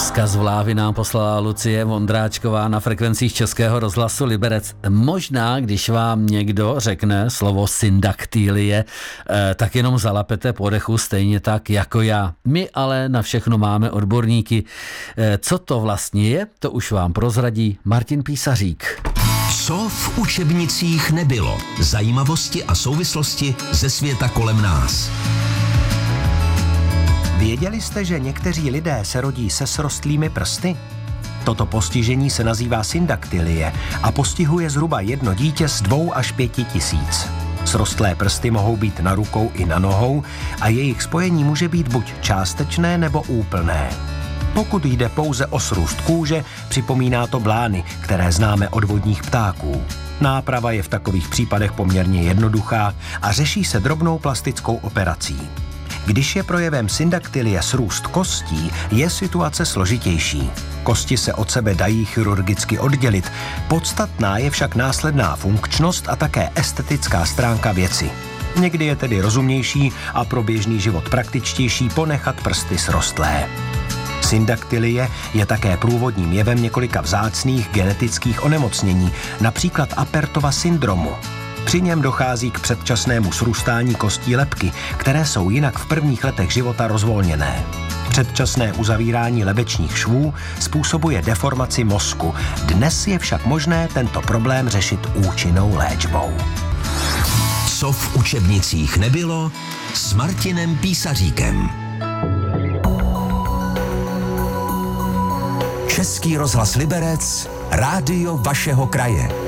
Vzkaz vlávy nám poslala Lucie Vondráčková na frekvencích Českého rozhlasu Liberec. Možná, když vám někdo řekne slovo syndaktylie, tak jenom zalapete po dechu stejně tak jako já. My ale na všechno máme odborníky. Co to vlastně je, to už vám prozradí Martin Písařík. Co v učebnicích nebylo? Zajímavosti a souvislosti ze světa kolem nás. Věděli jste, že někteří lidé se rodí se srostlými prsty? Toto postižení se nazývá syndaktylie a postihuje zhruba jedno dítě z 2 až 5 tisíc. Srostlé prsty mohou být na rukou i na nohou a jejich spojení může být buď částečné nebo úplné. Pokud jde pouze o srůst kůže, připomíná to blány, které známe od vodních ptáků. Náprava je v takových případech poměrně jednoduchá a řeší se drobnou plastickou operací. Když je projevem syndaktylie srůst kostí, je situace složitější. Kosti se od sebe dají chirurgicky oddělit, podstatná je však následná funkčnost a také estetická stránka věci. Někdy je tedy rozumnější a pro běžný život praktičtější ponechat prsty srostlé. Syndaktylie je také průvodním jevem několika vzácných genetických onemocnění, například Apertova syndromu. Při něm dochází k předčasnému srůstání kostí lebky, které jsou jinak v prvních letech života rozvolněné. Předčasné uzavírání lebečních švů způsobuje deformaci mozku. Dnes je však možné tento problém řešit účinnou léčbou. Co v učebnicích nebylo s Martinem Písaříkem. Český rozhlas Liberec, rádio vašeho kraje.